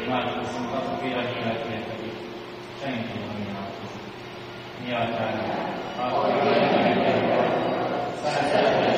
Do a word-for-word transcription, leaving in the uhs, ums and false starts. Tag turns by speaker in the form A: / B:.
A: imádkozzunk azokért a hívekért, akik senki nem imádkozik. Mi atyánk, aki a mennyekben vagy, szenteltessék